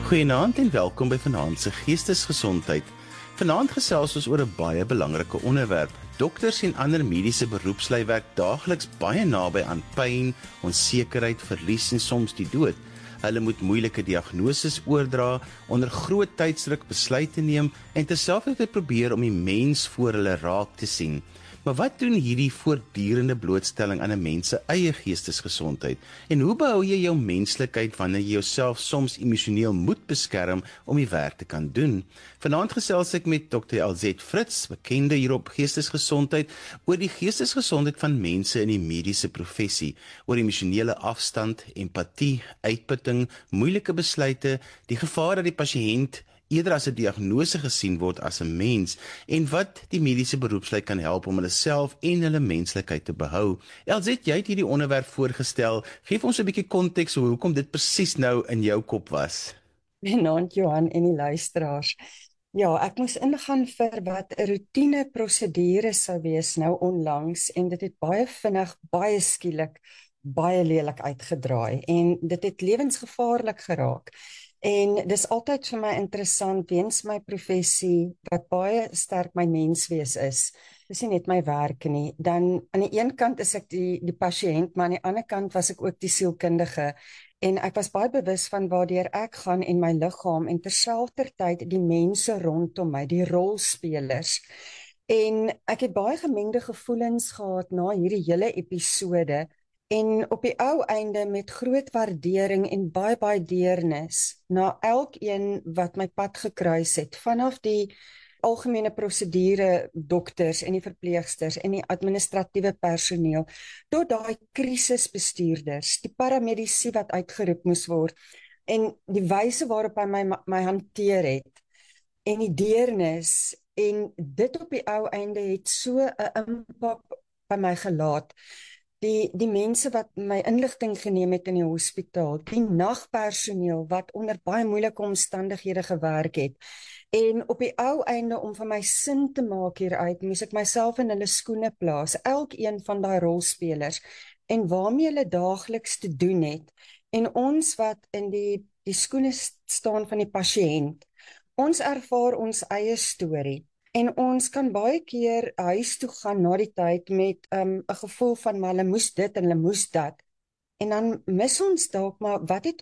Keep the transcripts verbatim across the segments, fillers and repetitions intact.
Goeienaand en welkom by Vanaand se Geestesgesondheid. Vanaand gesels ons oor 'n baie belangrike onderwerp. Dokters en ander mediese beroepslui werk daagliks baie naby aan pyn, onsekerheid, verlies en soms die dood. Hulle moet moeilike diagnoses oordra, onder groot tydsdruk besluite neem en terselfdertyd probeer om die mens voor hulle raak te sien. Maar wat doen hierdie voortdurende blootstelling aan 'n mens se eie geestesgesondheid? En hoe behou jy jou menslikheid wanneer jy jouself soms emosioneel moet beskerm om die werk te kan doen? Vanaand gesels ek met dokter Elzette Fritz, bekende hier op Geestesgesondheid, oor die geestesgesondheid van mense in die mediese professie, oor emosionele afstand, empatie, uitputting, moeilike besluite, die gevaar dat die pasiënt eerder as 'n diagnose gesien word as 'n mens, en wat die mediese beroepslui kan help om hulle self en hulle menslikheid te behou. Elzette, jy het hierdie onderwerp voorgestel. Geef ons 'n bietjie konteks oor hoekom dit presies nou in jou kop was. Goeienaand Johan en die luisteraars. Ja, ek moes ingaan vir wat 'n roetine prosedure sou wees nou onlangs, en dit het baie vinnig, baie skielik, baie lelik uitgedraai, en dit het lewensgevaarlik geraak. En dis altyd vir my interessant, weens my professie, wat baie sterk my menswees is. Dis nie net my werk nie. Dan aan die een kant is ek die, die pasiënt, maar aan die ander kant was ek ook die sielkundige. En ek was baie bewus van waardeur ek gaan en my liggaam, en terselfdertyd die mense rondom my, die rolspelers. En ek het baie gemengde gevoelens gehad na hierdie hele episode, en op die ou einde met groot waardering en baie baie deernis na elkeen wat my pad gekruis het, vanaf die algemene prosedure dokters en die verpleegsters en die administratiewe personeel, tot daai krisisbestuurders, die paramedici wat uitgeroep moes word, en die wyse waarop hy my, my hanteer het, en die deernis, en dit op die ou einde het so 'n impak by my gelaat. Die, die mense wat my inligting geneem het in die hospitaal, die nagpersoneel wat onder baie moeilike omstandighede gewerk het, en op die ou einde om vir my sin te maak hieruit, moes ek myself in hulle skoene plaas, elkeen van daai rolspelers, en waarmee hulle daagliks te doen het, en ons wat in die, die skoene staan van die pasiënt, ons ervaar ons eie storie. En ons kan baie keer huis toe gaan na die tyd met 'n um, gevoel van, maar hulle moes dit en hulle moes dat. En dan mis ons dalk, maar wat het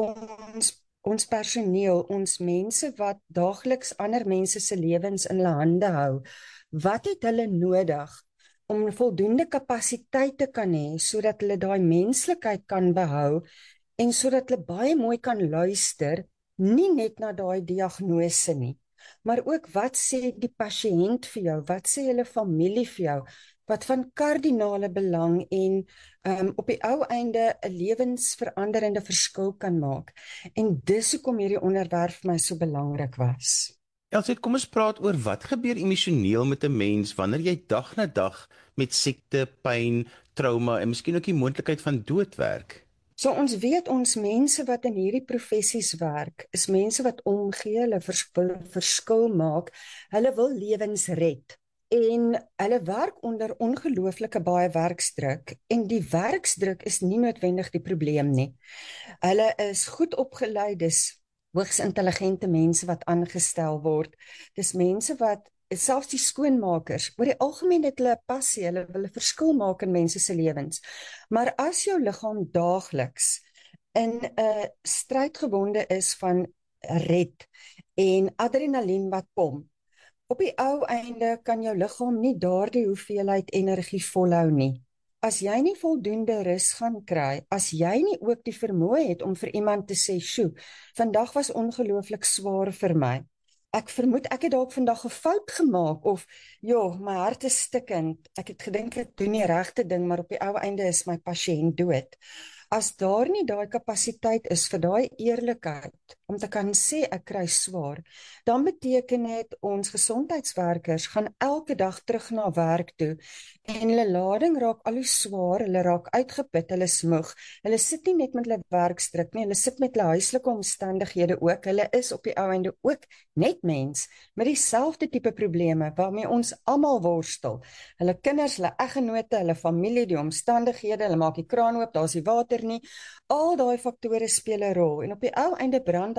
ons, ons personeel, ons mense wat daagliks ander mense se lewens in hulle hande hou, wat het hulle nodig om voldoende kapasiteit te kan hê, sodat hulle daai menslikheid kan behou, en sodat hulle baie mooi kan luister, nie net na daai diagnose nie, maar ook wat sê die pasiënt vir jou, wat sê hulle familie vir jou, wat van kardinale belang en um, op die ou einde 'n lewensveranderende verskil kan maak. En dis hoekom hierdie onderwerp vir my so belangrik was. Elzette, kom ons praat oor wat gebeur emosioneel met 'n mens wanneer jy dag na dag met siekte, pyn, trauma en miskien ook die moontlikheid van dood werk. So ons weet, ons mense wat in hierdie professies werk, is mense wat omgee, hulle vers, wil verskil maak, hulle wil lewens red, en hulle werk onder ongelooflike baie werksdruk, en die werksdruk is nie noodwendig die probleem nie. Hulle is goed opgelei, dis hoogs intelligente mense wat aangestel word, dis mense wat, selfs die skoonmakers, oor die algemeen het hulle 'n passie, hulle wil 'n verskil maak in mense se lewens. Maar as jou liggaam daagliks in 'n strydgewonde is van red en adrenalien wat kom, op die ou einde kan jou liggaam nie daardie hoeveelheid energie volhou nie. As jy nie voldoende rus gaan kry, as jy nie ook die vermoë het om vir iemand te sê, "Sjoe, vandag was ongelooflik swaar vir my. Ek vermoed ek het dalk vandag 'n fout gemaak," of, "Ja, my hart is stikkend. Ek het gedink ek doen die regte ding, maar op die ou einde is my pasiënt dood." As daar nie daai kapasiteit is vir daai eerlikheid om te kan sê ek kry swaar, dan beteken dit ons gesondheidswerkers gaan elke dag terug na werk toe en hulle lading raak al hoe swaar, hulle raak uitgeput, hulle is moeg. Hulle sit nie net met hulle werkdruk nie, hulle sit met hulle huislike omstandighede ook. Hulle is op die ou einde ook net mens met dieselfde tipe probleme waarmee ons almal worstel. Hulle kinders, hulle eggenote, hulle familie, die omstandighede, hulle maak die kraan oop, daar's die water nie. Al daai faktore speel 'n rol en op die ou einde brand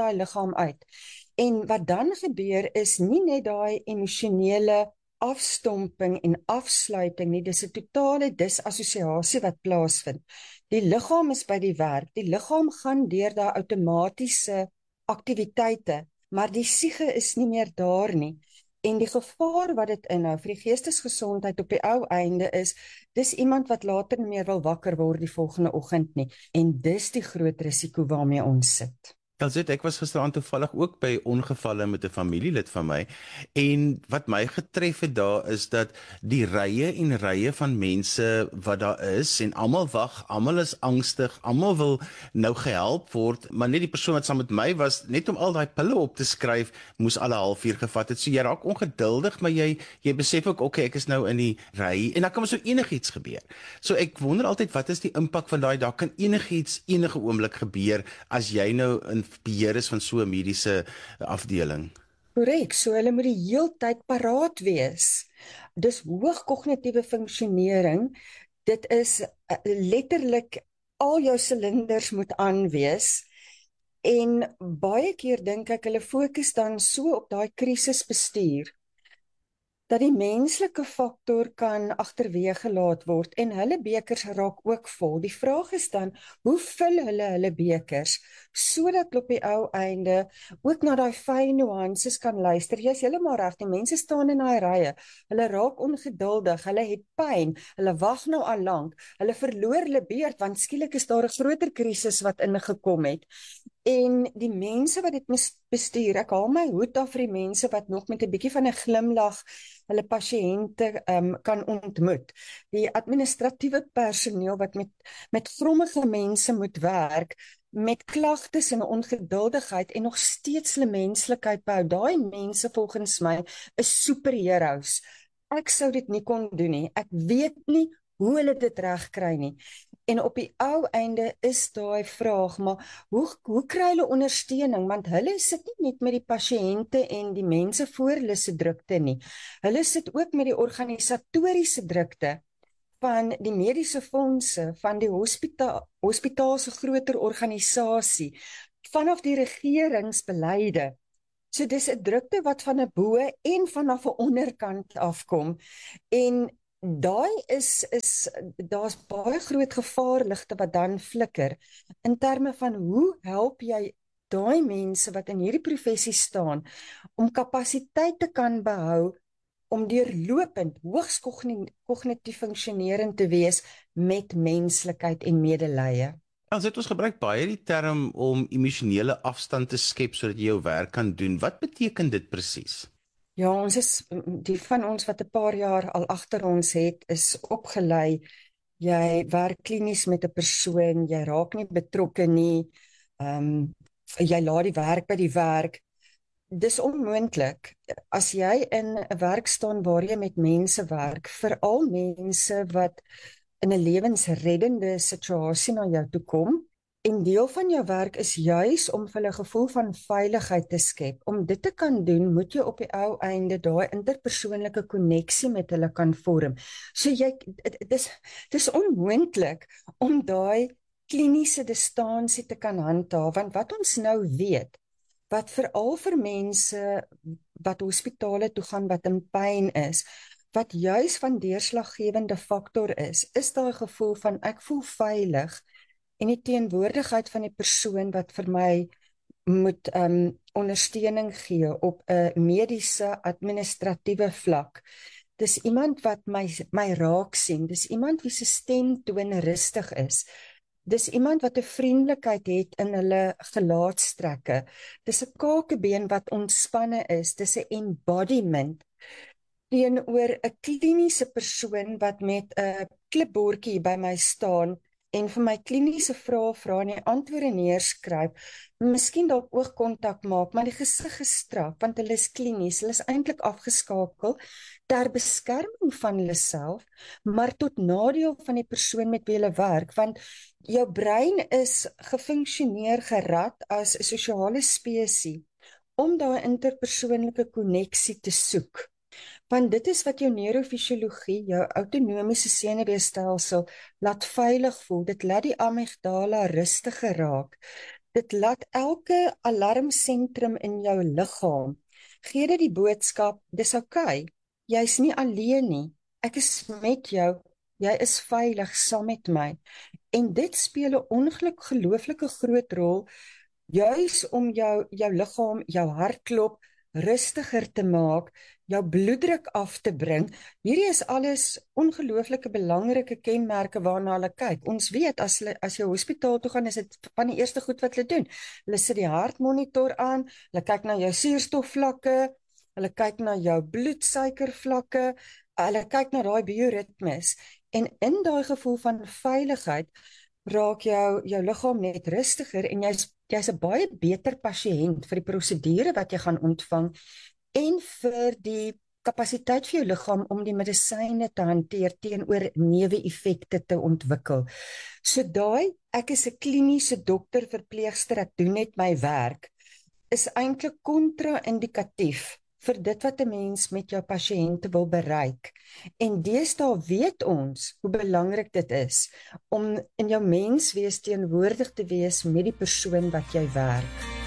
daai liggaam uit. En wat dan gebeur is nie net daai emosionele afstomping en afsluiting nie, dis 'n totale disassosiasie wat plaasvind. Die liggaam is by die werk, die liggaam gaan deur daai outomatiese aktiwiteite, maar die siege is nie meer daar nie. En die gevaar wat dit inhou vir die geestesgesondheid op die ou einde is, dis iemand wat later nie meer wil wakker word die volgende oggend nie. En dis die groot risiko waarmee ons sit. Elsit, ek was gisteraan toevallig ook by ongevalle met 'n familielid van my, en wat my getref het daar is dat die rye en rye van mense wat daar is, en almal wag, almal is angstig, almal wil nou gehelp word, maar net die persoon wat saam met my was, net om al daai pille op te skryf, moes al 'n halfuur gevat het. So jy raak ongeduldig, maar jy jy besef ook, okay, ek is nou in die ry, en dan kan so enigiets gebeur. So ek wonder altyd, wat is die impak van daai, daar kan enigiets enige oomblik gebeur as jy nou in beheer is van so 'n mediese afdeling. Korrek, so hulle moet die heeltyd paraat wees. Dis hoog kognitiewe funksionering. Dit is uh, letterlik al jou silinders moet aan wees. En baie keer dink ek hulle fokus dan so op daai krisisbestuur dat die menslike faktor kan agterweë gelaat word en hulle bekers raak ook vol. Die vraag is dan, hoe vul hulle hulle bekers sodat op die ou einde ook na daai fyn nuances kan luister. Jy's heeltemal reg, die mense staan in daai rye. Hulle raak ongeduldig, hulle het pyn, hulle wag nou al lank, hulle verloor hulle beurt want skielik is daar 'n groter krisis wat ingekom het. En die mense wat dit moet bestuur, ek haal my hoed af vir die mense wat nog met 'n bietjie van 'n glimlag hulle pasiënte um, kan ontmoet. Die administratiewe personeel wat met, met grommige mense moet werk, met klagtes en ongeduldigheid en nog steeds hulle menslikheid behou. Daai mense volgens my is superheroes. Ek sou dit nie kon doen nie. Ek weet nie hoe hulle dit reg kry nie. En op die ou einde is daai vraag, maar hoe, hoe kry hulle ondersteuning? Want hulle sit nie net met die pasiënte en die mense voor hulle se drukte nie. Hulle sit ook met die organisatoriese drukte van die mediese fondse, van die hospitaal, hospitaal se groter organisasie, vanaf die regeringsbeleide. So dis 'n drukte wat van 'n bo en vanaf 'n onderkant afkom. En daai is is daar's baie groot gevaarligte wat dan flikker in terme van hoe help jy daai mense wat in hierdie professie staan om kapasiteit te kan behou om deurlopend hoogs kognitief funksionerend te wees met menslikheid en medelee. Ons het ons gebruik baie die term om emosionele afstand te skep sodat jy jou werk kan doen. Wat beteken dit presies? Ja, ons is, die van ons wat 'n paar jaar al agter ons het, is opgelei. Jy werk klinies met 'n persoon, jy raak nie betrokke nie, um, jy laat die werk by die werk. Dis onmoontlik. As jy in 'n werk staan waar jy met mense werk, veral mense wat in 'n lewensreddende situasie na jou toe kom, en deel van jou werk is juis om vir hulle 'n gevoel van veiligheid te skep. Om dit te kan doen, moet jy op die ou einde daai interpersoonlike koneksie met hulle kan vorm. So jy, dis, dis onmoontlik om daai kliniese distansie te kan handhaaf, want wat ons nou weet, wat veral vir mense wat hospitale toe gaan, wat in pyn is, wat juis van deurslaggewende faktor is, is daai gevoel van ek voel veilig, en die teenwoordigheid van die persoon wat vir my moet um, ondersteuning gee op 'n mediese administratiewe vlak. Dis iemand wat my, my raak sien, dis iemand wie se stemtoon rustig is, dis iemand wat 'n vriendelikheid het in hulle gelaatstrekke, dis 'n kakebeen wat ontspanne is, dis 'n embodiment teenoor 'n kliniese persoon wat met 'n klipbordjie by my staan en vir my kliniese vrae vra en die antwoorde neerskryf, miskien dalk oogkontak maak, maar die gesig is strak, want hulle is klinies, hulle is eintlik afgeskakel ter beskerming van hulle self, maar tot nadeel van die persoon met wie hulle werk, want jou brein is gefunksioneer gerad as 'n sosiale spesie, om daai interpersoonlike koneksie te soek. Want dit is wat jou neurofisiologie, jou autonomiese senuweestelsel laat veilig voel. Dit laat die amygdala rustig raak. Dit laat elke alarmsentrum in jou liggaam gee dit die boodskap, dis oukei, jy's nie alleen nie, ek is met jou, jy is veilig saam met my. En dit speel 'n ongelooflike groot rol, juis om jou, jou liggaam, jou hartklop rustiger te maak, jou bloeddruk af te bring. Hierdie is alles ongelooflike belangrike kenmerke waarna hulle kyk. Ons weet, as, hulle, as jy hospitaal toe gaan, is dit van die eerste goed wat hulle doen. Hulle sit die hartmonitor aan, hulle kyk na jou suurstofvlakke, hulle kyk na jou bloedsuikervlakke, hulle kyk na daai bioritmes. En in daai gevoel van veiligheid, raak jou, jou liggaam net rustiger en jy's jy's 'n baie beter pasiënt vir die prosedure wat jy gaan ontvang en vir die kapasiteit vir jou liggaam om die medisyne te hanteer teenoor neeweffekte te ontwikkel. So daai, ek is 'n kliniese dokter, verpleegster, ek doen net my werk, is eintlik kontra-indikatief vir dit wat 'n mens met jou pasiënte wil bereik. En deesdae weet ons hoe belangrik dit is om in jou menswees teenwoordig te wees met die persoon wat jy werk.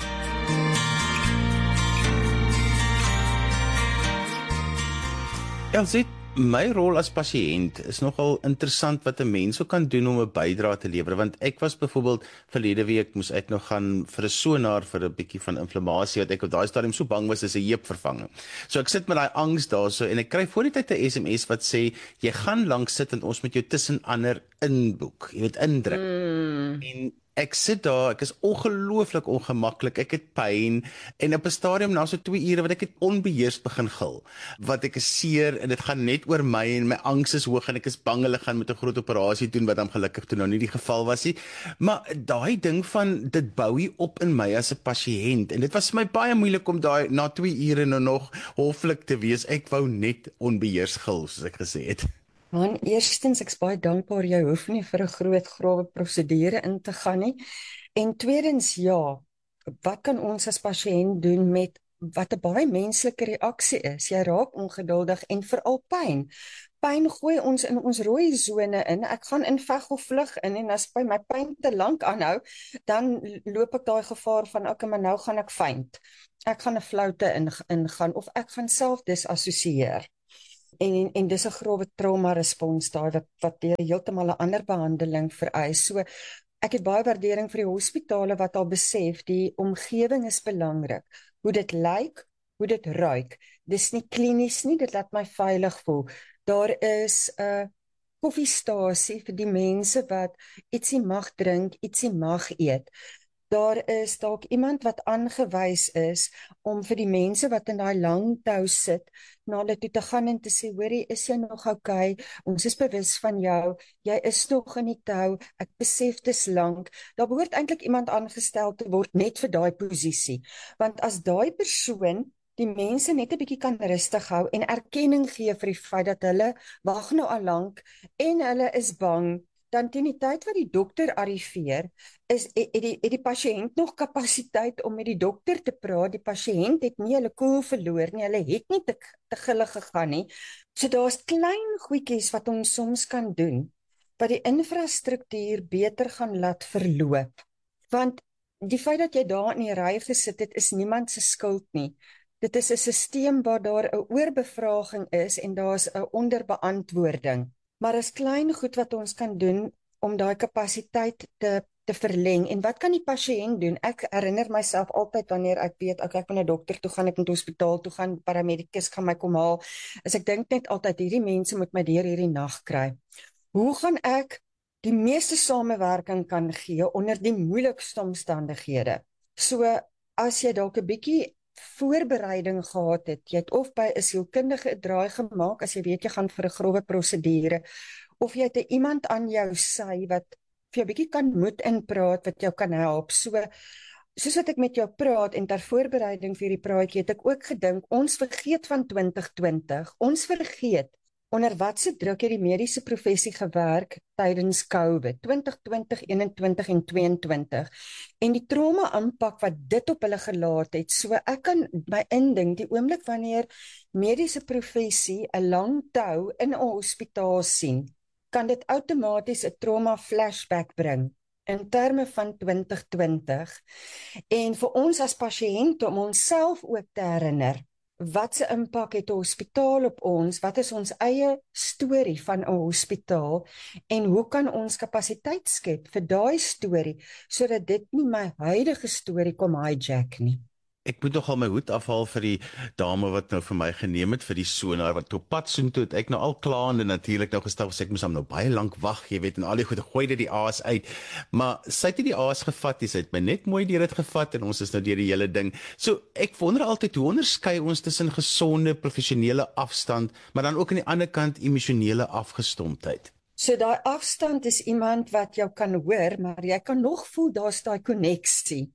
Elsie, my rol as pasiënt is nogal interessant wat 'n mens ook kan doen om 'n bydrae te lewer, want ek was byvoorbeeld verlede week moes ek nog gaan vir 'n sonaar vir 'n bietjie van inflammasie, wat ek op daai stadium so bang was as 'n heupvervanging. So ek sit met daai angs daarso en ek kry voor die tyd 'n S M S wat sê jy gaan lank sit en ons moet jou tussen ander inboek, jy weet indruk. Mm. En ek sit daar, ek is ongelooflik ongemaklik, ek het pyn, en op 'n stadium na so twee ure wat ek het onbeheers begin gil, wat ek is seer, en dit gaan net oor my, en my angs is hoog, en ek is bang hulle gaan met 'n groot operasie doen, wat dan gelukkig toe nou nie die geval was nie, maar daai ding van, dit bou hier op in my as 'n pasiënt, en dit was vir my baie moeilik om daai, na twee ure nou nog hoflik te wees, ek wou net onbeheers gil, soos ek gesê het. Man, eerstens, ek is baie dankbaar, jy hoef nie vir 'n groot grawe prosedure in te gaan nie. En tweedens, ja, wat kan ons as pasiënt doen met wat 'n baie menslike reaksie is? Jy raak ongeduldig en veral pyn. Pyn gooi ons in ons rooi sone in. Ek gaan in veg of vlug in en as by my pyn te lank aanhou, dan loop ek daai gevaar van, okay, maar nou gaan ek faint. Ek gaan 'n floute in, ingaan of ek gaan self disassosieer. En, en dis 'n groot trauma-respons daar, wat, wat deur heeltemal 'n ander behandeling vereis. So, ek het baie waardering vir die hospitale wat al besef, die omgewing is belangrik. Hoe dit lyk, hoe dit ruik. Dis nie klinies nie, dit laat my veilig voel. Daar is 'n uh, koffiestasie vir die mense wat ietsie mag drink, ietsie mag eet. Daar is dalk iemand wat aangewys is om vir die mense wat in daai lang tou sit, na hulle toe te gaan en te sê, hoorie, is jy nog okay? Ons is bewus van jou, jy is nog in die tou, ek besef dis lank. Daar behoort eintlik iemand aangestel te word net vir daai posisie. Want as daai persoon die mense net 'n bietjie kan rustig hou en erkenning gee vir die feit dat hulle wag nou al lank en hulle is bang, dan teen die tyd wat die dokter arriveer, is het die, het die pasiënt nog kapasiteit om met die dokter te praat. Die pasiënt het nie hulle koel verloor nie, hulle het nie te, te gille gegaan nie. So daar's klein goedjies wat ons soms kan doen, wat die infrastruktuur beter gaan laat verloop. Want die feit dat jy daar in die ry gesit het, is niemand se skuld nie. Dit is 'n stelsel waar daar 'n oorbevraging is en daar's 'n onderbeantwoording. Maar is klein goed wat ons kan doen om daai kapasiteit te, te verleng. En wat kan die pasiënt doen? Ek herinner myself altyd wanneer ek weet, okay, ek moet na 'n dokter toe gaan, ek moet hospitaal toe gaan, paramedikus gaan my kom haal. As ek dink net altyd, hierdie mense moet my deur hierdie nag kry. Hoe gaan ek die meeste samewerking kan gee onder die moeilikste omstandighede? So, as jy dalk 'n bietjie voorbereiding gehad het, jy het of by 'n sielkundige 'n draai gemaak, as jy weet jy gaan vir 'n grove prosedure, of jy het iemand aan jou sy, wat vir jou bietjie kan moed inpraat, wat jou kan help. So, soos wat ek met jou praat, en ter voorbereiding vir die praatjie, het ek ook gedink, ons vergeet van twintig twintig, ons vergeet, onder watse druk het die mediese professie gewerk tydens COVID, twintig twintig, eenentwintig en tweeëntwintig, en die trauma impak wat dit op hulle gelaat het. So ek kan my indink, die oomblik wanneer mediese professie 'n lang tou in 'n hospitaal sien, kan dit outomaties 'n trauma flashback bring. in terme van twintig twintig en vir ons as pasiënte om onsself ook te herinner. Wat se impak het 'n hospitaal op ons? Wat is ons eie storie van 'n hospitaal? En hoe kan ons kapasiteit skep vir daai storie sodat dit nie my huidige storie kom hijack nie? Ek moet nogal my hoed afhaal vir die dame wat nou vir my geneem het vir die sonar, wat op pad soontoe het ek nou al klaande natuurlik nou gestap, sê ek moes hom nou baie lank wag, jy weet, en al die goed, gooi dit die aas uit, maar sy het nie die aas gevat, sy het my net mooi deur dit gevat, en ons is nou deur die hele ding. So, ek wonder altyd, hoe onderskei ons tussen gesonde, professionele afstand, maar dan ook aan die ander kant emosionele afgestomptheid? So daai afstand is iemand wat jou kan hoor, maar jy kan nog voel daar's daai koneksie.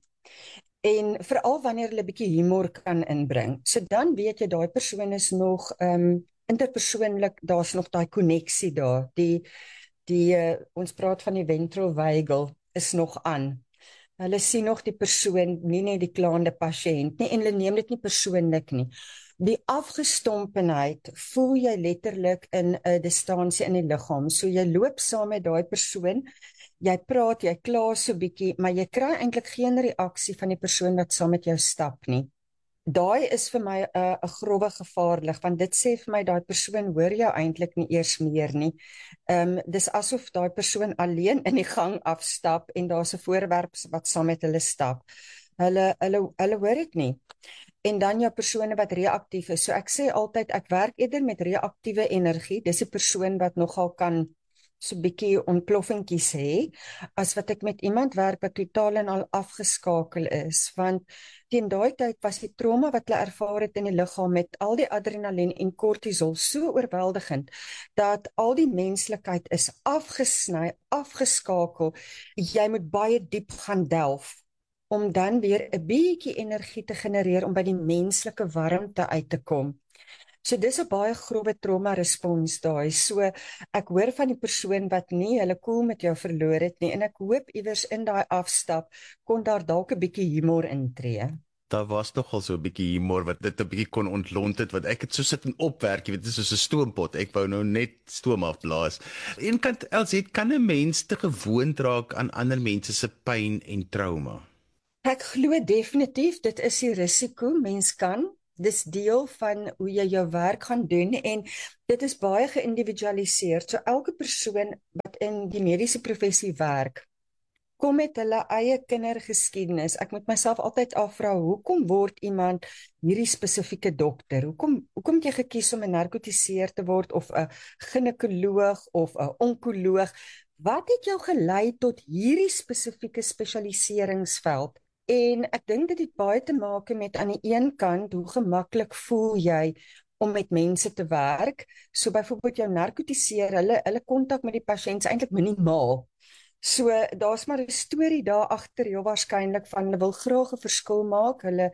En veral wanneer hulle 'n bietjie humor kan inbring. So dan weet jy daai persoon is nog um, interpersoonlik, daar's nog daai koneksie daar. Die die uh, ons praat van die ventrovagal is nog aan. Hulle sien nog die persoon, nie net die klaande pasiënt nie, en hulle neem dit nie persoonlik nie. Die afgestompenheid voel jy letterlik in 'n distansie in die liggaam. So jy loop saam met daai persoon, jy praat, jy kla so bietjie, maar jy kry eintlik geen reaksie van die persoon wat saam met jou stap nie. Daai is vir my 'n uh, 'n growwe gevaarlig, want dit sê vir my daai persoon hoor jou eintlik nie eers meer nie. Ehm um, dis asof daai persoon alleen in die gang afstap en daar's 'n voorwerp wat saam met hulle stap. Hulle hulle hulle hoor dit nie. En dan jou persone wat reaktief is. So ek sê altyd, ek werk eerder met reaktiewe energie. Dis 'n persoon wat nogal kan so 'n bietjie ontploffingkies hê, as wat ek met iemand werk wat totaal en al afgeskakel is. Want teen daai tyd was die trauma wat hulle ervaar het in die liggaam met al die adrenalien en kortisol so oorweldigend, dat al die menslikheid is afgesny, afgeskakel. Jy moet baie diep gaan delf, om dan weer 'n bietjie energie te genereer om by die menslike warmte uit te kom. So dis 'n baie grove trauma respons daai. So ek hoor van die persoon wat nie hulle koel met jou verloor het nie, en ek hoop iewers in daai afstap kon daar dalk 'n bietjie humor intree. Daar was nogal so 'n bietjie humor wat dit 'n bietjie kon ontlont het, wat ek het so sit en opwerk, jy weet, dit is soos 'n stoompot. Ek wou nou net stoom afblaas. En kan Elsje, kan 'n mens te gewoond raak aan ander mense se pyn en trauma? Ek glo definitief, dit is die risiko, mens kan. Dis deel van hoe jy jou werk gaan doen, en dit is baie geïndividualiseer. So elke persoon wat in die mediese professie werk, kom met hulle eie kindergeskiedenis. Ek moet myself altyd afvra, hoekom word iemand hierdie spesifieke dokter? Hoekom hoekom het jy gekies om 'n narkotiseer te word, of 'n ginekoloog of 'n onkoloog? Wat het jou gelei tot hierdie spesifieke spesialiseringsveld? En ek dink dit het baie te maak met aan die een kant, hoe gemaklik voel jy om met mense te werk? So byvoorbeeld jou narkotiseer, hulle hulle kontak met die pasiënt is eintlik minimaal. So daar's maar 'n storie daar agter, heel waarskynlik, van hulle wil graag 'n verskil maak. Hulle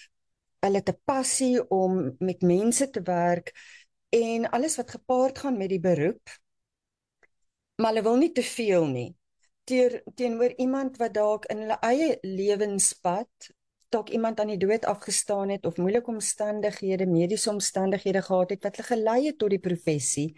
hulle het 'n passie om met mense te werk en alles wat gepaard gaan met die beroep. Maar hulle wil nie te veel nie. Teer, teenoor iemand wat dalk in hulle eie lewenspad, dalk iemand aan die dood afgestaan het, of moeilike omstandighede, mediese omstandighede gehad het, wat hulle gelei het tot die professie.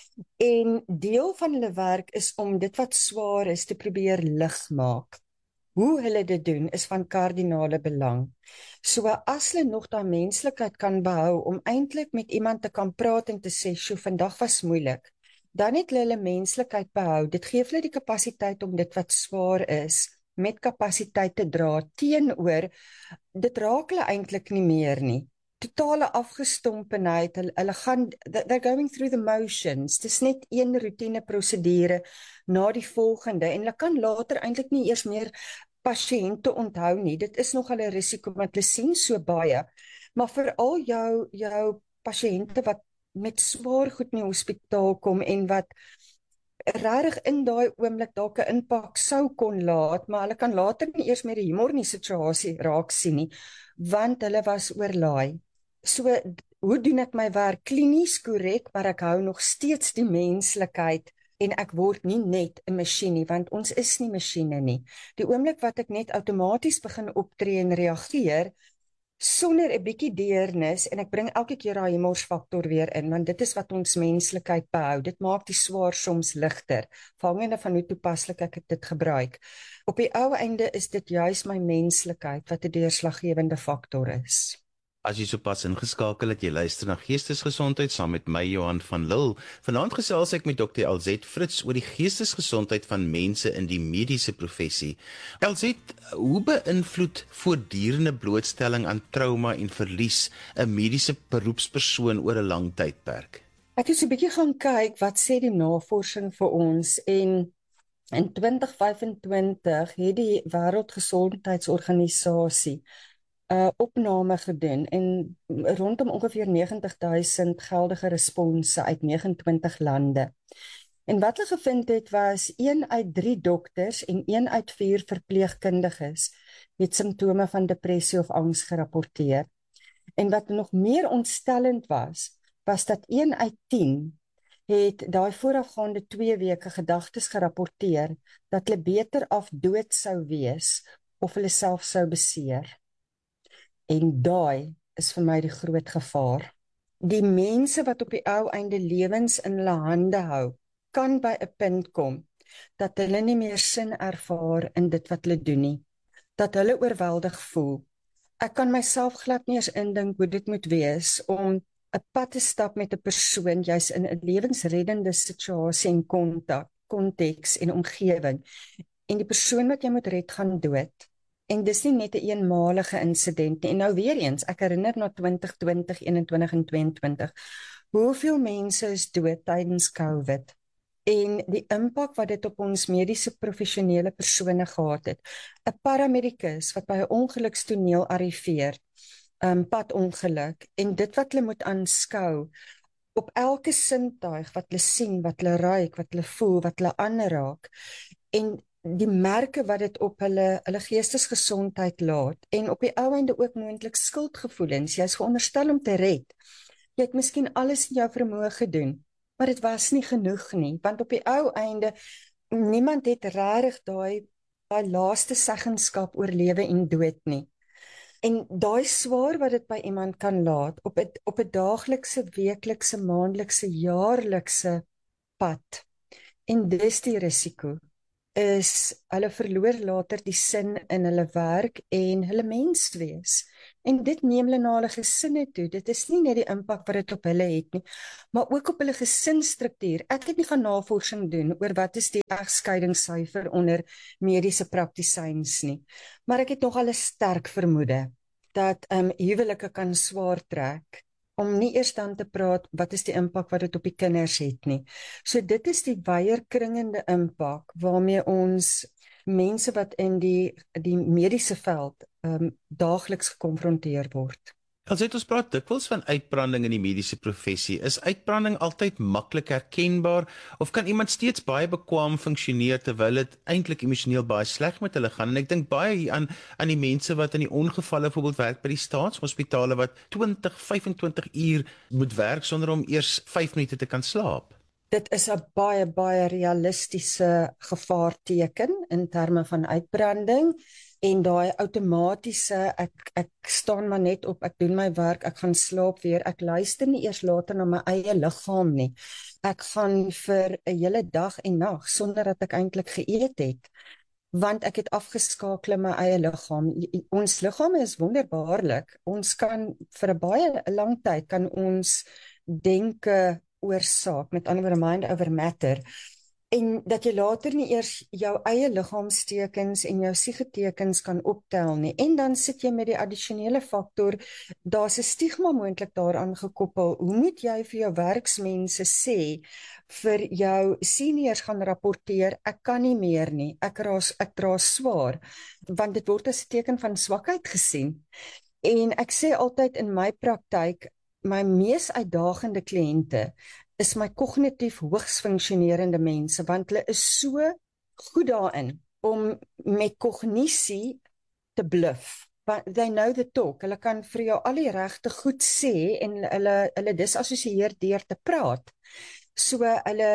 En deel van hulle werk is om dit wat swaar is te probeer lig maak. Hoe hulle dit doen is van kardinale belang. So as hulle nog daai menslikheid kan behou, om eintlik met iemand te kan praat en te sê, "Sjoe, vandag was moeilik." Dan het hulle hulle menslikheid behou. Dit gee hulle die kapasiteit om dit wat swaar is, met kapasiteit te dra, teenoor, dit raak hulle eintlik nie meer nie. Totale afgestompenheid, hulle, hulle gaan, they're going through the motions, dis net een routine prosedure na die volgende, en hulle kan later eintlik nie eers meer pasiënte onthou nie. Dit is nogal 'n risiko, want hulle sien so baie, maar veral jou, jou pasiënte wat met swaar goed in die hospitaal kom, en wat regtig in daai oomblik dalk 'n impak sou kon laat, maar hulle kan later nie eers meer die humor in die situasie raak sien nie, want hulle was oorlaai. So, hoe doen ek my werk? Klinies korrek, maar ek hou nog steeds die menslikheid, en ek word nie net 'n masjien nie, want ons is nie masjiene nie. Die oomblik wat ek net outomaties begin optree en reageer, sonder 'n bietjie deernis, en ek bring elke keer daai humorsfaktor weer in, want dit is wat ons menslikheid behou. Dit maak die swaar soms ligter, afhangende van hoe toepaslik ek dit gebruik. Op die ou einde is dit juis my menslikheid wat 'n deurslaggewende faktor is. As jy sopas ingeskakel het, jy luister na Geestesgesondheid saam met my Johan van Lille. Vanaand gesels ek met dokter Elzet Fritz oor die geestesgesondheid van mense in die mediese professie. Elzet, hoe beïnvloed voortdurende blootstelling aan trauma en verlies 'n mediese beroepspersoon oor 'n lang tydperk? Ek het so 'n bietjie gaan kyk wat sê die navorsing vir ons, en in twintig vyf en twintig het die Wêreldgesondheidsorganisasie 'n uh, opname gedoen en rondom ongeveer negentig duisend geldige response uit nege en twintig lande. En wat hulle gevind het was een uit drie dokters en een uit vier verpleegkundiges het simptome van depressie of angs gerapporteer. En wat nog meer ontstellend was, was dat een uit tien het daai voorafgaande twee weke gedagtes gerapporteer dat hulle beter af dood sou wees of hulle self sou beseer. En daai is vir my die groot gevaar. Die mense wat op die ou einde lewens in hulle hande hou, kan by 'n punt kom dat hulle nie meer sin ervaar in dit wat hulle doen nie, dat hulle oorweldig voel. Ek kan myself glad nie eens indink hoe dit moet wees om 'n pad te stap met 'n persoon juis in 'n lewensreddende situasie en kontak, konteks en omgewing, en die persoon wat jy moet red gaan dood. En dis nie net 'n een eenmalige insident nie. En nou weer eens, ek herinner na twintig twintig, eenentwintig en tweeëntwintig. Hoeveel mense is dood tydens COVID? En die impak wat dit op ons mediese professionele persone gehad het. 'n Paramedikus wat by 'n ongelukstoneel arriveer, 'n um, padongeluk, en dit wat hulle moet aanskou, op elke sintuig wat hulle sien, wat hulle ruik, wat hulle voel, wat hulle aanraak, en die merke wat dit op hulle hulle geestesgesondheid laat, en op die ou einde ook moontlik skuldgevoelens. Jy is veronderstel om te red. Jy het miskien alles in jou vermoë gedoen, maar dit was nie genoeg nie, want op die ou einde niemand het regtig daai daai laaste seggenskap oor lewe en dood nie. En daai swaar wat dit by iemand kan laat op 'n op 'n daaglikse, weeklikse, maandelikse, jaarlikse pad. En dis die risiko, is hulle verloor later die sin in hulle werk en hulle mens wees. En dit neem hulle na hulle gesinne toe. Dit is nie net die impak wat dit op hulle het nie, maar ook op hulle gesinsstruktuur. Ek het nie gaan navorsing doen oor wat is die egskeidingssyfer onder mediese praktisyns nie, maar ek het nogal 'n sterk vermoede dat um, huwelike kan swaar trek, om nie eers dan te praat wat is die impak wat dit op die kinders het nie. So dit is die weier-kringende impak waarmee ons mense wat in die die mediese veld um, daagliks gekonfronteer word. Elzet, ons praat dikwels van uitbranding in die mediese professie. Is uitbranding altyd maklik herkenbaar, of kan iemand steeds baie bekwaam funksioneer terwyl dit eintlik emosioneel baie sleg met hulle gaan? En ek dink baie hier aan aan die mense wat in die ongevalle byvoorbeeld werk by die staatshospitale wat twintig, vyfentwintig uur moet werk sonder om eers vyf minute te kan slaap. Dit is 'n baie baie realistiese gevaarteken in terme van uitbranding. En daai outomatiese, ek ek staan maar net op, ek doen my werk, ek gaan slaap weer, ek luister nie eers later na my eie liggaam nie. Ek gaan vir 'n hele dag en nag sonder dat ek eintlik geëet het, want ek het afgeskakel my eie liggaam. Ons liggame is wonderbaarlik. Ons kan vir 'n baie lang tyd kan ons denke oorsaak, met ander woorde mind over matter. En dat jy later nie eers jou eie liggaamstekens en jou sigetekens kan optel nie. En dan sit jy met die addisionele faktor, daar's 'n stigma moontlik daaraan gekoppel. Hoe moet jy vir jou werksmense sê, vir jou seniors gaan rapporteer, ek kan nie meer nie, ek raas, ek dra swaar, want dit word as 'n teken van swakheid gesien. En ek sê altyd in my praktyk, my mees uitdagende kliënte is my kognitief hoogs funksionerende mense, want hulle is so goed daarin om met kognisie te bluff. They know the talk. Hulle kan vir jou al die regte goed sê en hulle hulle disassosieer deur te praat. So hulle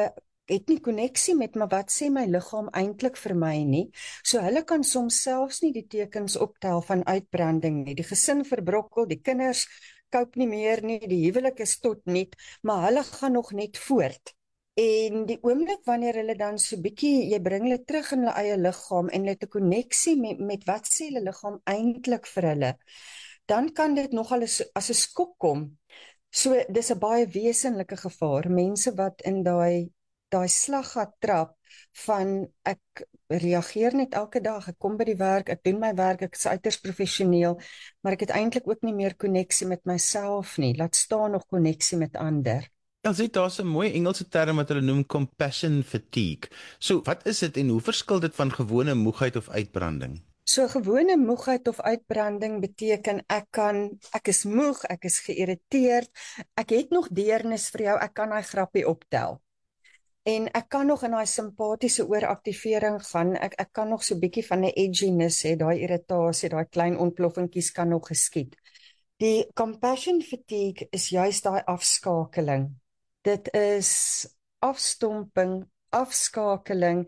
het nie koneksie met, maar wat sê my liggaam eintlik vir my nie. So hulle kan soms selfs nie die tekens optel van uitbranding nie. Die gesin verbrokkel, die kinders koop nie meer nie, die huwelik is tot niet, maar hulle gaan nog net voort. En die oomblik wanneer hulle dan so bietjie, jy bring hulle terug in hulle eie liggaam en hulle het 'n koneksie met, met wat sê hulle liggaam eintlik vir hulle, dan kan dit nogal as, as 'n skok kom. So dis 'n baie wesenlike gevaar. Mense wat in daai daai slaggat trap van ek reageer net elke dag, ek kom by die werk, ek doen my werk, ek is uiters professioneel, maar ek het eintlik ook nie meer koneksie met myself nie, laat staan nog koneksie met ander. Ja, sê daar's 'n mooi Engelse term wat hulle noem compassion fatigue. So, wat is dit en hoe verskil dit van gewone moegheid of uitbranding? So gewone moegheid of uitbranding beteken ek kan, ek is moeg, ek is geïrriteerd, ek het nog deernis vir jou, ek kan daai grappie optel. En ek kan nog in daai simpatiese ooraktivering gaan, ek, ek kan nog so bietjie van 'n edginess hê, daai irritasie, daai klein ontploffingkies kan nog geskied. Die compassion fatigue is juist daai afskakeling. Dit is afstomping, afskakeling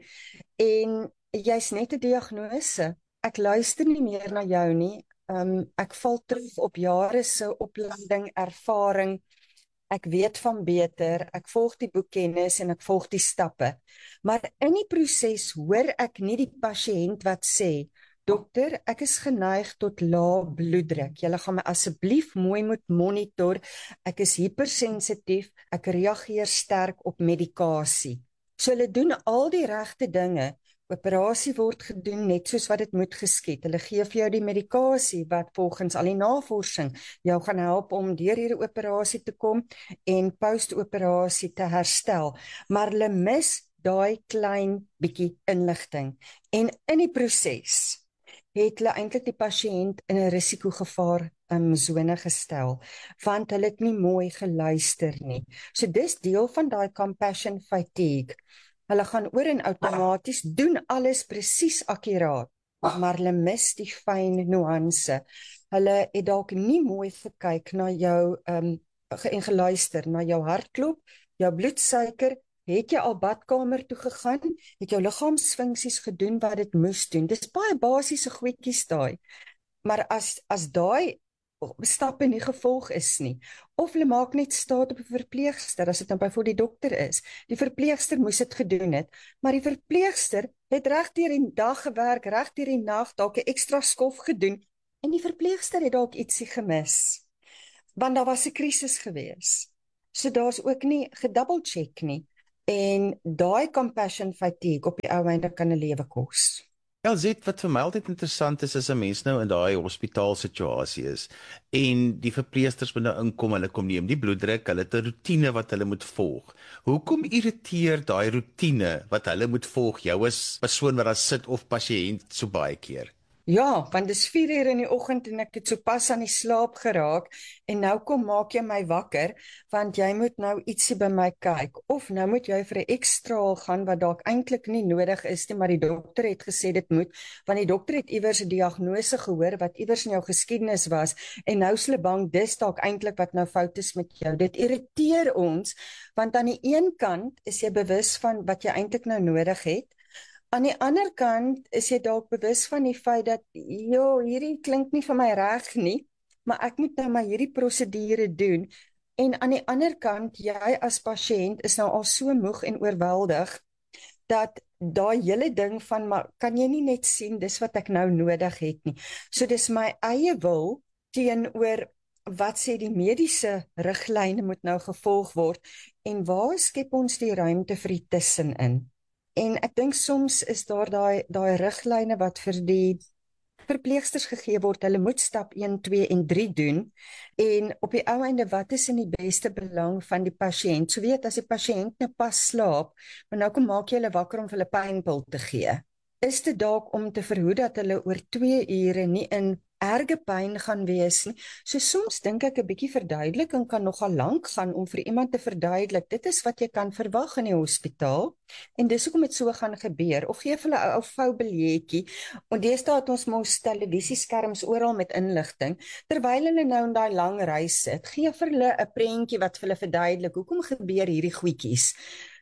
en jy's net 'n diagnose. Ek luister nie meer na jou nie. Um, ek val terug op jare se opleiding, ervaring. Ek weet van beter, ek volg die boekkennis en ek volg die stappe. Maar in die proses hoor ek nie die pasiënt wat sê, dokter, ek is geneig tot lae bloeddruk. Julle gaan my asseblief mooi moet monitor. Ek is hypersensitief, ek reageer sterk op medikasie. So hulle doen al die regte dinge. Operasie word gedoen net soos wat dit moet geskied. Hulle gee vir jou die medikasie wat volgens al die navorsing jou gaan help om deur hierdie operasie te kom en post-operasie te herstel. Maar hulle mis daai klein bietjie inligting. En in die proses het hulle eintlik die pasiënt in 'n risikogevaar um, sone gestel, want hulle het nie mooi geluister nie. So dis deel van daai compassion fatigue. Hulle gaan oor en outomaties doen alles presies akkuraat, maar hulle mis die fyn nuance. Hulle het dalk nie mooi gekyk na jou um, en geluister na jou hartklop, jou bloedsuiker. Het jy al badkamer toe gegaan? Het jou liggaamsfunksies gedoen wat dit moes doen? Dis baie basiese goedjies daai. Maar as as daai stappe nie gevolg is nie, of hulle maak net staat op 'n verpleegster, as dit nou byvoorbeeld die dokter is. Die verpleegster moes dit gedoen het, maar die verpleegster het reg deur die dag gewerk, reg deur die nag, dalk 'n ekstra skof gedoen, en die verpleegster het dalk ietsie gemis, want daar was 'n krisis gewees. So daar's ook nie gedouble-check nie. En daai compassion fatigue op die ou einde kan 'n lewe kos. Ja, Zet, wat vir my altyd interessant is, is 'n mens nou in daai hospitaalsituasie is, en die verpleegsters moet nou inkom, hulle kom neem die bloeddruk, hulle het 'n roetine wat hulle moet volg. Hoekom irriteer daai roetine wat hulle moet volg jou as persoon wat daar sit of pasiënt so baie keer? Ja, want dis vier uur in die oggend en ek het so pas aan die slaap geraak en nou kom maak jy my wakker, want jy moet nou ietsie by my kyk, of nou moet jy vir 'n ekstraal gaan wat dalk eintlik nie nodig is nie, maar die dokter het gesê dit moet, want die dokter het iewers 'n diagnose gehoor wat iewers in jou geskiedenis was, en nou is hulle bang dis dalk eintlik wat nou fout is met jou. Dit irriteer ons, want aan die een kant is jy bewus van wat jy eintlik nou nodig het. Aan die ander kant is jy dalk bewus van die feit dat, jo, hierdie klink nie vir my reg nie, maar ek moet nou maar hierdie prosedure doen. En aan die ander kant, jy as pasiënt is nou al so moeg en oorweldig, dat daai hele ding van, maar kan jy nie net sien, dis wat ek nou nodig het nie. So dis my eie wil teenoor wat sê die mediese riglyne moet nou gevolg word, en waar skep ons die ruimte vir die tussenin? En ek dink soms is daar daai daai riglyne wat vir die verpleegsters gegee word, hulle moet stap een, twee en drie doen, en op die ou einde, wat is in die beste belang van die pasiënt? So weet, as die pasiënt nou pas slaap, maar nou kom maak jy hulle wakker om vir hulle pynpil te gee. Is dit dalk om te verhoed dat hulle oor twee ure nie in erge pyn gaan wees nie? So soms dink ek 'n bietjie verduideliking kan nogal lank gaan om vir iemand te verduidelik, dit is wat jy kan verwag in die hospitaal, en dis hoekom dit so gaan gebeur, of geef hulle 'n ou vou biljetjie, en deesdae het ons mos televisieskerms oral met inligting, terwyl hulle nou in daai lang reis sit, gee vir hulle 'n prentjie wat vir hulle verduidelik, hoekom gebeur hierdie goedjies?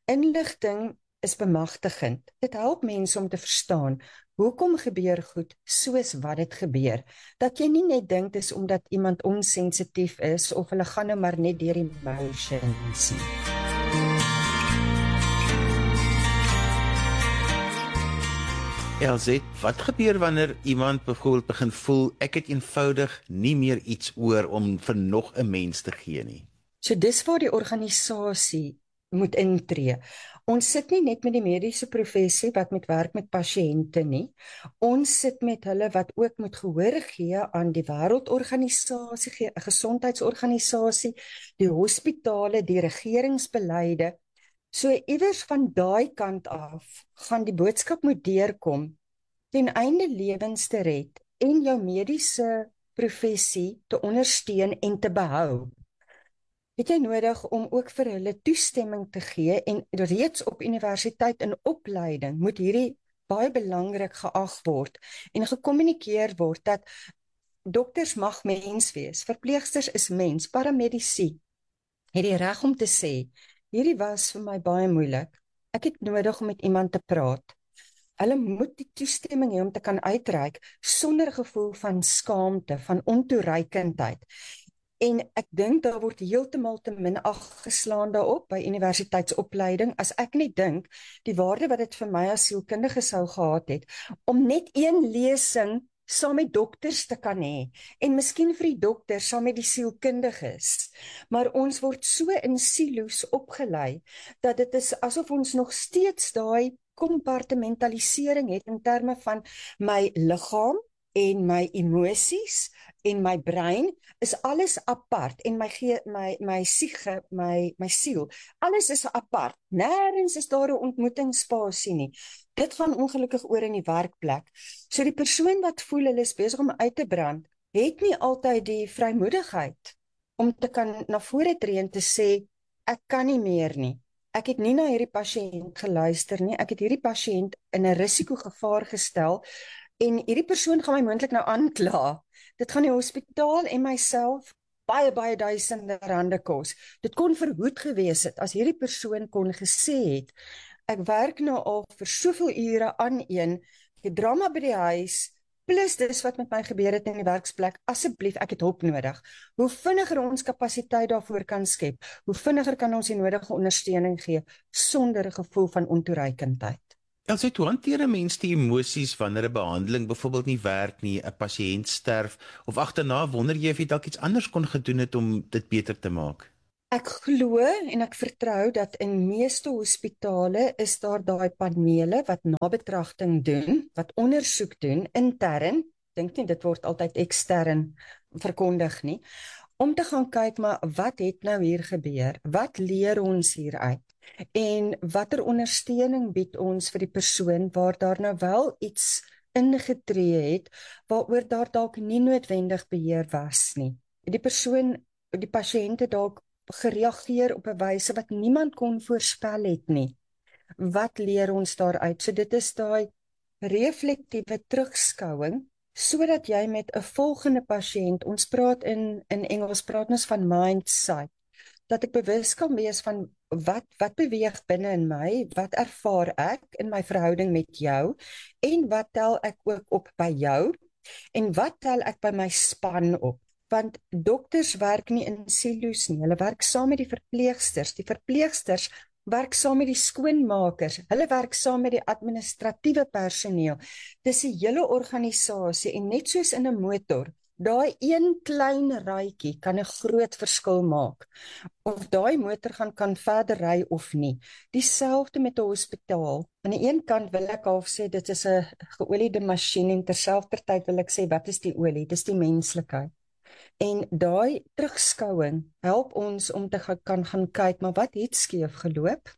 inligting is bemagtigend. Dit help mense om te verstaan hoekom gebeur goed soos wat dit gebeur. Dat jy nie net dink dis omdat iemand onsensitief is of hulle gaan nou maar net deur die motions nie. Elsie, wat gebeur wanneer iemand byvoorbeeld begin voel ek het eenvoudig nie meer iets oor om vir nog 'n mens te gee nie? So dis waar die organisasie moet intree. Ons sit nie net met die mediese professie wat met werk met pasiënte nie. Ons sit met hulle wat ook moet gehoor gee aan die wêreldorganisasie, 'n gesondheidsorganisasie, die hospitale, die regeringsbeleide. So iewers van daai kant af gaan die boodskap moet deurkom ten einde lewens te red en jou mediese professie te ondersteun en te behou. Het jy nodig om ook vir hulle toestemming te gee en reeds op universiteit in opleiding moet hierdie baie belangrik geag word en gekommunikeer word dat dokters mag mens wees, verpleegsters is mens, paramedici het die reg om te sê hierdie was vir my baie moeilik. Ek het nodig om met iemand te praat. Hulle moet die toestemming hê om te kan uitreik sonder gevoel van skaamte, van ontoereikendheid. En ek dink daar word heeltemal te min ag geslaan daarop by universiteitsopleiding as ek net dink die waarde wat dit vir my as sielkundige sou gehad het om net een lesing saam met dokters te kan hê en miskien vir die dokters saam met die sielkundiges. Maar ons word so in silo's opgelei dat dit is asof ons nog steeds daai kompartementalisering het in terme van my liggaam en my emosies en my brein is alles apart en my ge my my siege, my my siel, alles is apart. Nêrens is daar 'n ontmoetingsspasie nie. Dit gaan ongelukkig oor in die werkplek. So die persoon wat voel hulle is besig om uit te brand, het nie altyd die vrymoedigheid om te kan na vore tree en te sê ek kan nie meer nie. Ek het nie na hierdie pasiënt geluister nie. Ek het hierdie pasiënt in 'n risikogevaar gestel en hierdie persoon gaan my moontlik nou aankla. Dit gaan die hospitaal en myself baie baie duisende rande kos. Dit kon verhoed gewees het as hierdie persoon kon gesê het ek werk nou al vir soveel ure aan een, ek het drama by die huis, plus dis wat met my gebeur het in die werksplek, asseblief, ek het hulp nodig. Hoe vinniger ons kapasiteit daarvoor kan skep, hoe vinniger kan ons die nodige ondersteuning gee, sonder 'n gevoel van ontoereikendheid. Elsie, hoe hanteer 'n mens die emosies wanneer 'n behandeling byvoorbeeld nie werk nie, 'n pasiënt sterf, of agterna wonder jy of jy dalk iets anders kon gedoen het om dit beter te maak? Ek glo en ek vertrou dat in meeste hospitale is daar daai panele wat nabetragting doen, wat ondersoek doen, intern, dink nie dit word altyd ekstern verkondig nie, om te gaan kyk maar wat het nou hier gebeur, wat leer ons hieruit, en watter ondersteuning bied ons vir die persoon waar daar nou wel iets ingetree het, waaroor daar dalk nie noodwendig beheer was nie. Die persoon, die pasiënte dalk gereageer op 'n wyse wat niemand kon voorspel het nie. Wat leer ons daaruit? So dit is daai reflektiewe terugskouing, sodat jy met 'n volgende pasiënt, ons praat in in Engels praat ons van mindsight, dat ek bewus kan wees van wat wat beweeg binne in my, wat ervaar ek in my verhouding met jou en wat tel ek ook op by jou en wat tel ek by my span op. Want dokters werk nie in silo's nie, hulle werk saam met die verpleegsters, die verpleegsters werk saam met die skoonmakers, hulle werk saam met die administratiewe personeel. Dis 'n hele organisasie en net soos in 'n motor, daai een klein ruitjie kan 'n groot verskil maak. Of daai motor gaan kan verder ry of nie. Dieselfde met 'n hospitaal. Aan die een kant wil ek half sê dit is 'n geoliede masjien en terselfdertyd wil ek sê wat is die olie? Dis die menslikheid. En daai terugskouing help ons om te kan gaan kyk, maar wat het skeef geloop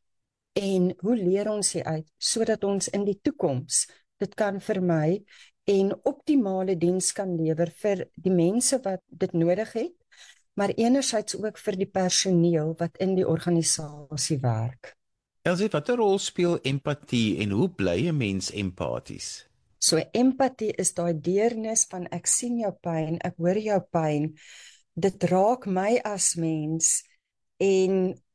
en hoe leer ons hier uit, sodat ons in die toekoms dit kan vermy en optimale diens kan lewer vir die mense wat dit nodig het, maar enerzijds ook vir die personeel wat in die organisasie werk. Elsie, watter rol speel empatie en hoe bly 'n mens empaties? So empatie is daai deernis van ek sien jou pyn, ek hoor jou pyn, dit raak my as mens en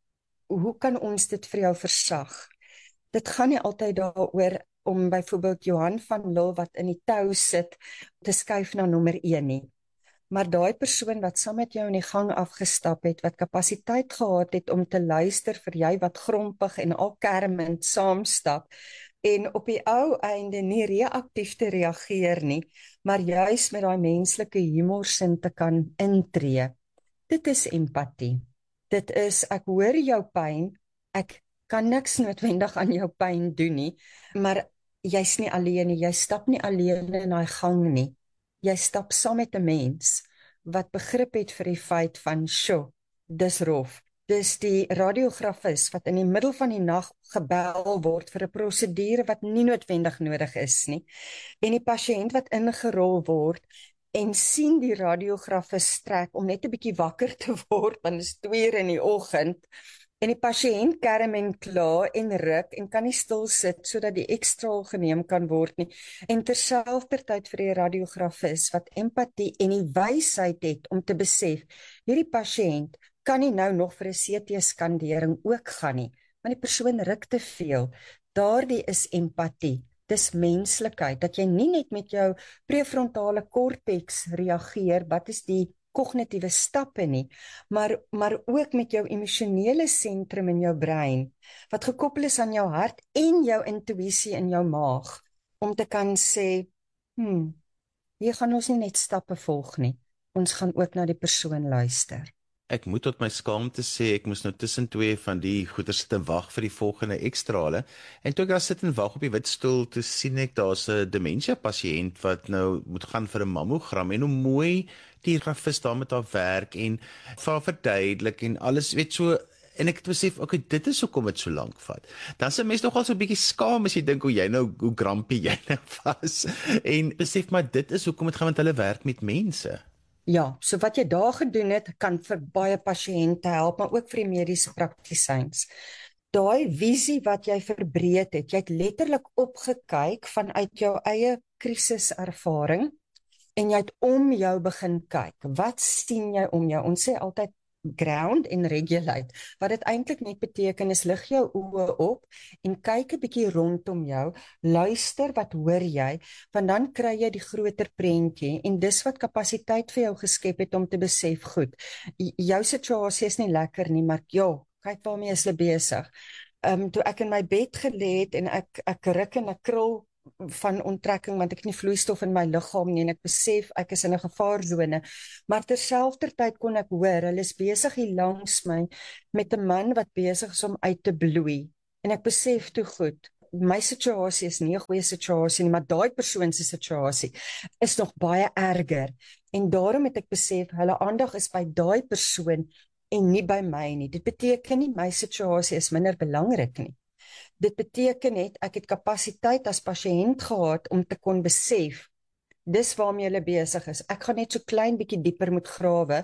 hoe kan ons dit vir jou versag? Dit gaan nie altyd daaroor om byvoorbeeld Johan van Lille wat in die tou sit te skuif na nommer een nie. Maar daai persoon wat saam met jou in die gang afgestap het, wat kapasiteit gehad het om te luister vir jy wat grompig en al kermend saamstap, en op die ou einde nie reaktief te reageer nie, maar juis met daai menslike humorsin te kan intree. Dit is empatie. Dit is, ek hoor jou pyn, ek kan niks noodwendig aan jou pyn doen nie, maar jy's nie alleen nie, jy stap nie alleen in daai gang nie. Jy stap saam met 'n mens wat begrip het vir die feit van, sjoe, dis rof. Dis die radiografis wat in die middel van die nag gebel word vir 'n prosedure wat nie noodwendig nodig is nie. En die pasiënt wat ingerol word en sien die radiografis trek om net 'n bietjie wakker te word, want dit is twee uur in die oggend. En die pasiënt kerm en kla en ruk en kan nie stil sit sodat die ekstraal geneem kan word nie. En terselfdertyd vir die radiografis wat empatie en die wysheid het om te besef, hierdie pasiënt kan nie nou nog vir 'n C T-skandering ook gaan nie, want die persoon ruk te veel. Daardie is empatie. Dis menslikheid, dat jy nie net met jou prefrontale korteks reageer, wat is die kognitiewe stappe nie, maar, maar ook met jou emosionele sentrum in jou brein, wat gekoppel is aan jou hart en jou intuïsie in jou maag, om te kan sê, hmm, hier gaan ons nie net stappe volg nie, ons gaan ook na die persoon luister. Ek moet tot my skaamte sê, ek moes nou tussen twee van die goeie sit en wag vir die volgende ekstrale, en toe ek daar sit en wag op die wit stoel, toe sien ek daar's 'n demensie pasiënt wat nou moet gaan vir 'n mammogram, en hoe mooi die grafis daar met haar werk, en vir verduidelik, en alles, weet so, en ek het besef, okay, dit is hoekom dit so lank vat. Dan is 'n mens nogal so 'n bietjie skaam as jy dink hoe jy nou, hoe grumpy jy nou was, en besef maar, dit is hoekom dit gaan, want hulle werk met mense. Ja, so wat jy daar gedoen het, kan vir baie pasiënte help, maar ook vir die mediese praktisyns. Daai visie wat jy verbreed het, jy het letterlik opgekyk vanuit jou eie krisiservaring, en jy het om jou begin kyk. Wat sien jy om jou? Ons sê altyd ground en regulate. Wat dit eintlik net beteken is, lig jou oë op en kyk 'n bietjie rondom jou, luister, wat hoor jy, want dan kry jy die groter prentjie, en dis wat kapasiteit vir jou geskep het om te besef, goed, jou situasie is nie lekker nie, maar ja, kyk waarmee is hulle besig. Um, toe ek in my bed gelê het en ek, ek ruk en ek krul van onttrekking, want ek het nie vloeistof in my liggaam nie, en ek besef ek is in 'n gevaarzone, maar terselfdertyd kon ek hoor, hulle is besig hier langs my met 'n man wat besig is om uit te bloei, en ek besef toe, goed, my situasie is nie 'n goeie situasie nie, maar daai persoon se situasie is nog baie erger, en daarom het ek besef, hulle aandag is by daai persoon en nie by my nie. Dit beteken nie my situasie is minder belangrik nie. Dit beteken net, ek het kapasiteit as pasiënt gehad om te kon besef, dis waarmee hulle besig is. Ek gaan net so klein bietjie dieper moet grawe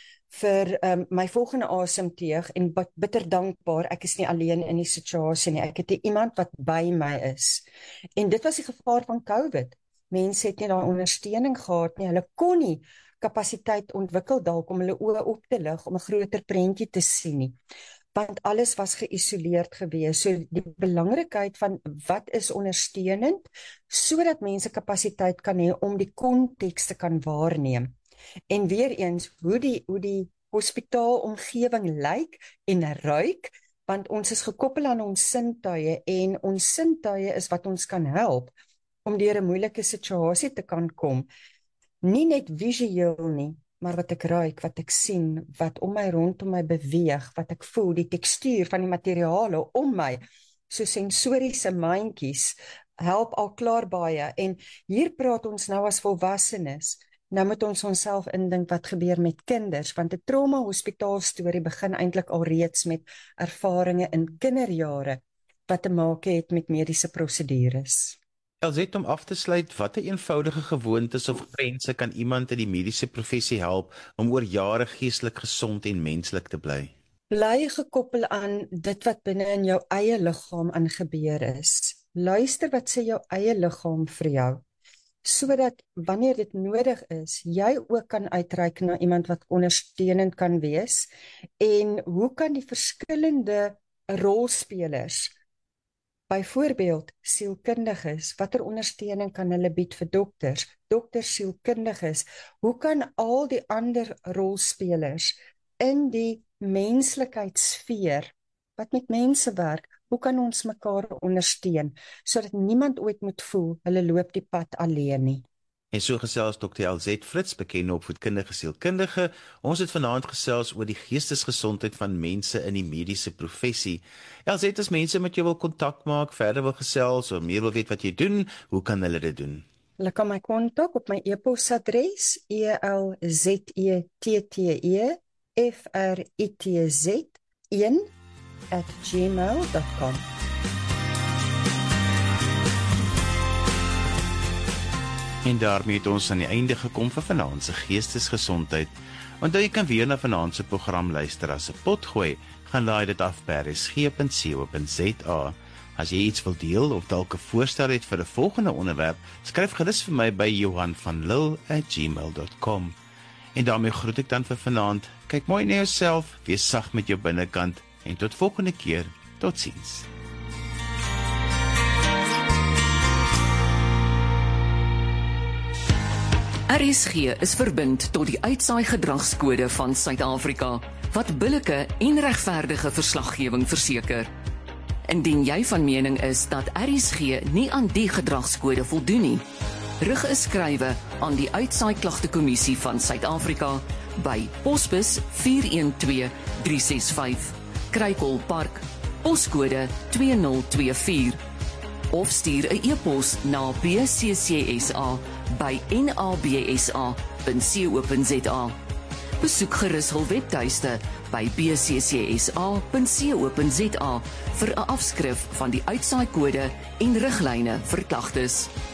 vir um, my volgende asemteug, en bitter dankbaar, ek is nie alleen in die situasie nie, ek het iemand wat by my is. En dit was die gevaar van COVID. Mense het nie daai ondersteuning gehad nie, hulle kon nie kapasiteit ontwikkel dalk om hulle oë op te lig, om 'n groter prentjie te sien nie, want alles was geïsoleerd gewees. So die belangrikheid van wat is ondersteunend, sodat mense kapasiteit kan hê om die konteks te kan waarneem. En weer eens, hoe die, hoe die hospitaalomgewing lyk en ruik, want ons is gekoppel aan ons sintuie, en ons sintuie is wat ons kan help om deur 'n moeilike situasie te kan kom. Nie net visueel nie, maar wat ek ruik, wat ek sien, wat om my rondom my beweeg, wat ek voel, die tekstuur van die materiale om my, so sensoriese mandjies, help al klaar baie. En hier praat ons nou as volwassenes, nou moet ons onsself indink wat gebeur met kinders, want 'n trauma hospitaal storie begin eintlik al reeds met ervarings in kinderjare, wat te maak het met mediese prosedures. Elzet, om af te sluit, watter eenvoudige gewoontes of grense kan iemand in die mediese professie help om oor jare geestelik gesond en menslik te bly? Bly gekoppel aan dit wat binne in jou eie liggaam aangebeur is. Luister wat sê jou eie liggaam vir jou. sodat wanneer dit nodig is, jy ook kan uitreik na iemand wat ondersteunend kan wees, en hoe kan die verskillende rolspelers, byvoorbeeld sielkundiges, watter ondersteuning kan hulle bied vir dokters, dokters, sielkundiges, hoe kan al die ander rolspelers in die menslikeidssfeer, wat met mense werk, hoe kan ons mekaar ondersteun, sodat niemand ooit moet voel, hulle loop die pad alleen nie. En so gesels dokter Elzette Fritz, bekende opvoedkundige sielkundige. Ons het vanaand gesels oor die geestesgesondheid van mense in die mediese professie. Elzette, as mense met jou wil kontak maak, verder wil gesels, of meer wil weet wat jy doen, hoe kan hulle dit doen? Hulle kan my kontak op my e-posadres, E L Z E T T E F R I T Z een at gmail dot com. En daarmee het ons aan die einde gekom vir vanaand se geestesgesondheid. Onthou jy kan weer na vanaand se program luister as 'n potgooi. Gaan laai dit af by r s g punt co punt z a. As jy iets wil deel of dalk 'n voorstel het vir 'n volgende onderwerp, skryf gerus vir my by johan van lille at gmail dot com. En daarmee groet ek dan vir vanaand. Kyk mooi na jouself, wees sag met jou binnekant en tot volgende keer. Totsiens. R S G is verbind tot die uitsaai gedragskode van Suid-Afrika, wat billike en regverdige verslaggewing verseker. Indien jy van mening is dat R S G nie aan die gedragskode voldoen nie, rig 'n skrywe aan die Uitsaai Klagtekommissie van Suid-Afrika by Posbus vier een twee drie ses vyf, Kruikol Park, poskode twee nul twee vier, of stuur 'n e-pos na b c c s a by n a b s a punt co punt z a. Besoek gerus hul webtuiste by b c c s a punt co punt z a vir 'n afskrif van die uitsaai kode en riglyne vir klagtes.